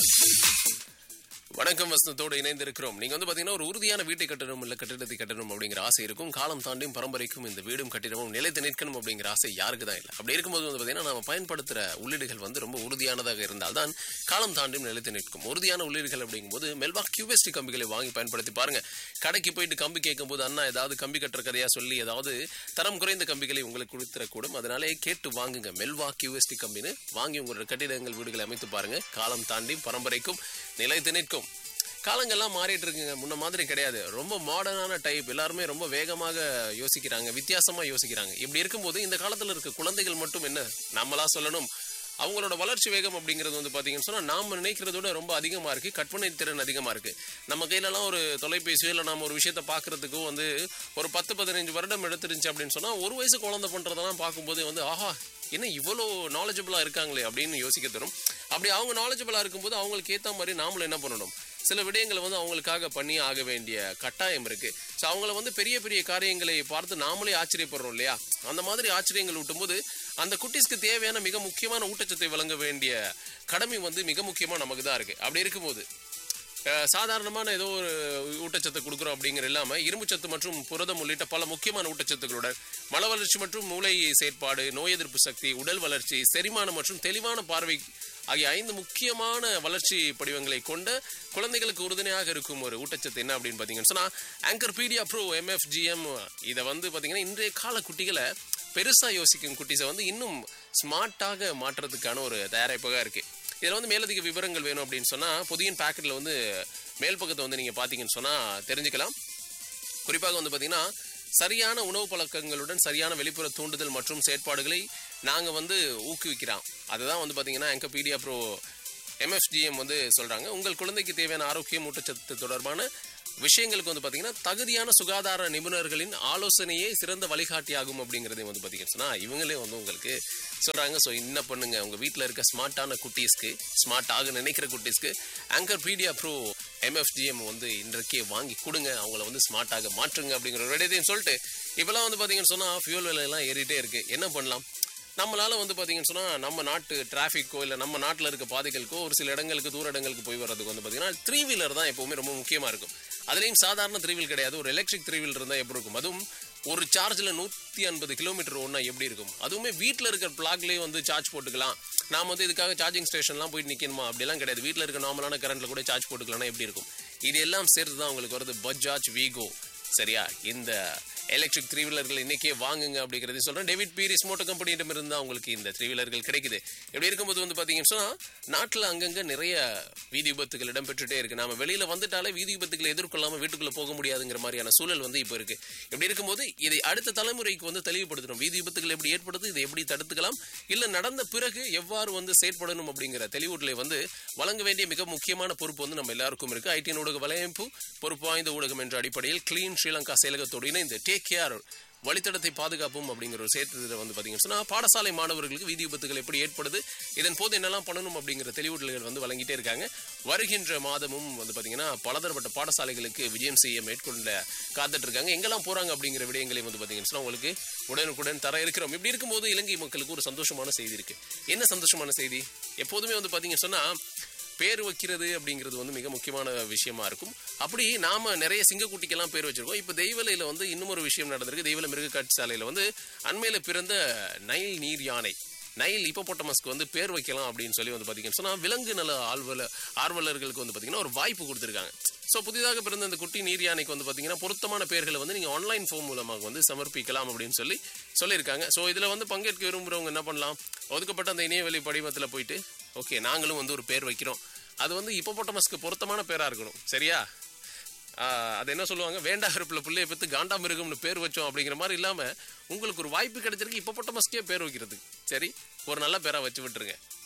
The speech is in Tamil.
வணக்கம். வசனத்தோடு இணைந்திருக்கிறோம். நீங்க பாத்தீங்கன்னா ஒரு உறுதியான வீட்டை கட்டணும் இல்ல கட்டிடத்தை கட்டணும் அப்படிங்கிற ஆசை இருக்கும். காலம் தாண்டியும் பரம்பரைக்கும் இந்த வீடும் கட்டிடமும் நிலைத்து நிற்கணும் அப்படிங்கிற ஆசை யாருக்கு தான் இல்லை. அப்படி இருக்கும்போது பாத்தீங்கன்னா நம்ம பயன்படுத்துற உள்ளீடுகள் ரொம்ப உறுதியானதாக இருந்தால்தான் காலம் தாண்டியும் நிலைத்து நிற்கும். உறுதியான உள்ளீடுகள் அப்படிங்கும்போது மெல்வா கியூஎஸ்டி கம்பிகளை வாங்கி பயன்படுத்தி பாருங்க. கடைக்கு போயிட்டு கம்பி கேட்கும் போது அண்ணா ஏதாவது கம்பி கட்டுற கதையா சொல்லி ஏதாவது தரம் குறைந்த கம்பிகளை உங்களுக்கு கொடுத்துடக்கூடும். அதனாலே கேட்டு வாங்குங்க. மெல்வா கியூஎஸ்டி கம்பின்னு வாங்கி உங்களோட கட்டிடங்கள் வீடுகளை அமைத்து பாருங்க. காலம் தாண்டி பரம்பரைக்கும் நிலைத்து நிற்கும். காலங்கள்லாம் மாறிட்டு இருக்குங்க. முன்ன மாதிரி கிடையாது. ரொம்ப மாடர்னான டைப். எல்லாருமே ரொம்ப வேகமாக யோசிக்கிறாங்க, வித்தியாசமா யோசிக்கிறாங்க. இப்படி இருக்கும்போது இந்த காலத்துல இருக்க குழந்தைகள் மட்டும் என்ன நம்மளா சொல்லணும், அவங்களோட வளர்ச்சி வேகம் அப்படிங்கிறது பாத்தீங்கன்னு சொன்னா நாம நினைக்கிறதோட ரொம்ப அதிகமா இருக்கு. கற்பனை திறன் அதிகமா இருக்கு. நம்ம கையிலலாம் ஒரு தொலைபேசியோ இல்லை நம்ம ஒரு விஷயத்த பாக்குறதுக்கும் ஒரு 10-15 வருடம் எடுத்துருந்துச்சு அப்படின்னு சொன்னா ஒரு வயசு குழந்தை பண்றதெல்லாம் பார்க்கும்போது ஆஹா என்ன இவ்வளோ நாலேஜபிளா இருக்காங்களே அப்படின்னு யோசிக்க தரும். அப்படி அவங்க நாலேஜபிளா இருக்கும்போது அவங்களுக்கு ஏற்ற மாதிரி நாமளும் என்ன பண்ணணும், சில விடயங்களை அவங்களுக்காக பண்ணி ஆக வேண்டிய கட்டாயம் இருக்கு. ஸோ அவங்கள பெரிய பெரிய காரியங்களை பார்த்து நாமளே ஆச்சரியப்படுறோம் இல்லையா? அந்த மாதிரி ஆச்சரியங்கள் ஊட்டும்போது அந்த குட்டீஸ்க்கு தேவையான மிக முக்கியமான ஊட்டச்சத்தை வழங்க வேண்டிய கடமை மிக முக்கியமா நமக்கு தான் இருக்கு. அப்படி இருக்கும்போது சாதாரணமான ஏதோ ஒரு ஊட்டச்சத்து கொடுக்குறோம் அப்படிங்கிற இல்லாம இரும்புச்சத்து மற்றும் புரதம் உள்ளிட்ட பல முக்கியமான ஊட்டச்சத்துக்களுடன் மன வளர்ச்சி மற்றும் மூளை செயற்பாடு, நோய் எதிர்ப்பு சக்தி, உடல் வளர்ச்சி, செரிமானம் மற்றும் தெளிவான பார்வை ஆகிய 5 முக்கியமான வளர்ச்சி படிவங்களை கொண்ட குழந்தைகளுக்கு உறுதுணையாக இருக்கும் ஒரு ஊட்டச்சத்து என்ன அப்படின்னு பாத்தீங்கன்னு சொன்னா ஆங்கர் பீடியா ப்ரோ MFGM. இதை பாத்தீங்கன்னா இன்றைய கால குட்டிகளை பெருசா யோசிக்கும் குட்டிஸை இன்னும் ஸ்மார்ட்டாக மாற்றுறதுக்கான ஒரு தயாரிப்பாக இருக்கு. இதில் மேலதிக விவரங்கள் வேணும் அப்படின்னு சொன்னா பொதியின் பேக்கெட்ல மேல் பக்கத்தை நீங்க பாத்தீங்கன்னு சொன்னா தெரிஞ்சுக்கலாம். குறிப்பாக பாத்தீங்கன்னா சரியான உணவு பழக்கங்களுடன் சரியான வெளிப்புற தூண்டுதல் மற்றும் செயற்பாடுகளை நாங்க ஊக்குவிக்கிறோம். அதுதான் பாத்தீங்கன்னா ஆங்கர்பீடியா ப்ரோ MFGM சொல்றாங்க. உங்கள் குழந்தைக்கு தேவையான ஆரோக்கியம் ஊட்டச்சத்து தொடர்பான விஷயங்களுக்கு பாத்தீங்கன்னா தகுதியான சுகாதார நிபுணர்களின் ஆலோசனையே சிறந்த வழிகாட்டியாகும் அப்படிங்கறதையும் பாத்தீங்கன்னா சொன்னா இவங்களே உங்களுக்கு சொல்றாங்க. ஸோ என்ன பண்ணுங்க, உங்க வீட்டில் இருக்க ஸ்மார்ட்டான குட்டீஸ்க்கு, ஸ்மார்ட் ஆக நினைக்கிற குட்டீஸ்க்கு ஆங்கர்பீடியா ப்ரோ MFGM இன்றைக்கே வாங்கி கொடுங்க. அவங்கள ஸ்மார்ட்டாக மாற்றுங்க அப்படிங்கிற ஒரு விடயத்தையும் சொல்லிட்டு இப்பெல்லாம் பாத்தீங்கன்னு சொன்னா ஃபியூல் விலையெல்லாம் ஏறிட்டே இருக்கு. என்ன பண்ணலாம், நம்மளால பாத்தீங்கன்னு சொன்னா நம்ம நாட்டு டிராஃபிக்கோ இல்லை நம்ம நாட்டில் இருக்க பாதைகளுக்கோ ஒரு சில இடங்களுக்கு தூர இடங்களுக்கு போய் வர்றதுக்கு பாத்தீங்கன்னா 3 வீலர் தான் எப்பவுமே ரொம்ப முக்கியமா இருக்கும். அதுலேயும் சாதாரண 3 வீல் கிடையாது, ஒரு எலக்ட்ரிக் 3 வீல் இருந்தால் எப்படி இருக்கும், அதுவும் ஒரு சார்ஜில் 150 கிலோமீட்டர் ஓடினா எப்படி இருக்கும், அதுவுமே வீட்டில் இருக்கிற பிளாக்லேயே சார்ஜ் போட்டுக்கலாம். நாம இதுக்காக சார்ஜிங் ஸ்டேஷன்லாம் போயிட்டு நிற்கணுமா அப்படிலாம் கிடையாது. வீட்டில் இருக்க நார்மலான கரண்ட்ல கூட சார்ஜ் போட்டுக்கலாம்னா எப்படி இருக்கும். இது எல்லாம் சேர்த்து தான் உங்களுக்கு வருது பஜாஜ் வீகோ. சரியா, இந்த எலக்ட்ரிக் 3 வீலர்கள் இன்னைக்கே வாங்குங்க அப்படிங்கிறது சொல்றேன். டேவிட் பீரிஸ் மோட்டோ கம்பெனியிடம் இருந்தா உங்களுக்கு இந்த 3 வீலர்கள் கிடைக்குது. இப்படி இருக்கும்போது பாத்தீங்கன்னா சொன்னா நாட்டுல அங்கங்க நிறைய வீதி விபத்துகள் இடம்பெற்றுட்டே இருக்கு. நாம வெளியில வந்துட்டாலே வீதி விபத்துகளை எதிர்கொள்ளாம வீட்டுக்குள்ள போக முடியாதுங்கிற மாதிரியான சூழல் இப்போ இருக்கு. இப்படி இருக்கும்போது இதை அடுத்த தலைமுறைக்கு தெளிவுபடுத்தணும். வீதி விபத்துகள் எப்படி ஏற்படுது, இதை எப்படி தடுத்துக்கலாம், இல்ல நடந்த பிறகு எவ்வாறு செயற்படணும் அப்படிங்கிற தெளிவூட்டலை வழங்க வேண்டிய மிக முக்கியமான பொறுப்பு நம்ம எல்லாருக்கும் இருக்கு. ஐடிஎன் ஊடக வலையமைப்பு பொறுப்பு வாய்ந்த ஊடகம் என்ற அடிப்படையில் கிளீன் ஸ்ரீலங்கா செயலகத்தோடு இணைந்து டேக் கேர் வழித்தடத்தை பாதுகாப்பும் அப்படிங்கிற ஒரு சேர்த்து பாத்தீங்கன்னா சொன்னா பாடசாலை மாணவர்களுக்கு வீதி விபத்துகள் எப்படி ஏற்படுது, இதன் போது என்னெல்லாம் பண்ணணும் அப்படிங்கிற தெளிவூட்டல்கள் வழங்கிட்டே இருக்காங்க. வருகின்ற மாதமும் பாத்தீங்கன்னா பலதரப்பட்ட பாடசாலைகளுக்கு விஜயம் செய்ய மேற்கொள்ள காத்துட்டு இருக்காங்க. எங்கெல்லாம் போறாங்க அப்படிங்கிற விடயங்களை பாத்தீங்கன்னா சொன்னா உங்களுக்கு உடனுக்குடன் தர இருக்கிறோம். இப்படி இருக்கும்போது இலங்கை மக்களுக்கு ஒரு சந்தோஷமான செய்தி இருக்கு. என்ன சந்தோஷமான செய்தி, எப்போதுமே பாத்தீங்கன்னா சொன்னா பேர் வைக்கிறது அப்படிங்கிறது மிக முக்கியமான விஷயமா இருக்கும். அப்படி நாம நிறைய சிங்கக்குட்டிக்கெல்லாம் பேர் வச்சிருக்கோம். இப்ப தெய்வலையில இன்னும் ஒரு விஷயம் நடந்திருக்கு. தெய்வல மிருக காட்சி சாலையில அண்மையில பிறந்த நைல் நீர் யானை, நைல் ஹிப்போபோட்டமஸ்க்கு பேர் வைக்கலாம் அப்படின்னு சொல்லி பாத்தீங்கன்னா சொன்னா விலங்கு நல ஆர்வலர்களுக்கு பாத்தீங்கன்னா ஒரு வாய்ப்பு கொடுத்திருக்காங்க. ஸோ புதிதாக பிறந்த இந்த குட்டி நீர் யானைக்கு பாத்தீங்கன்னா பொருத்தமான பெயர்களை நீங்க ஆன்லைன் ஃபார்ம் மூலமாக சமர்ப்பிக்கலாம் அப்படின்னு சொல்லியிருக்காங்க. ஸோ இதுல பங்கேற்க விரும்புறவங்க என்ன பண்ணலாம், ஒதுக்கப்பட்ட அந்த இணையவெளி படிவத்தில் போயிட்டு ஓகே நாங்களும் ஒரு பேர் வைக்கிறோம், அது ஹிப்போபோட்டமஸ்க்கு பொருத்தமான பேரா இருக்கணும். சரியா, அது என்ன சொல்லுவாங்க, வேண்டா இருப்புல பிள்ளைய பெற்று காண்டா மிருகம்னு பேர் வச்சோம் அப்படிங்கிற மாதிரி இல்லாம உங்களுக்கு ஒரு வாய்ப்பு கிடைச்சிருக்கு ஹிப்போபோட்டமஸ்க்கே பேர் வைக்கிறதுக்கு. சரி, ஒரு நல்ல பேரா வச்சு விட்டுருங்க.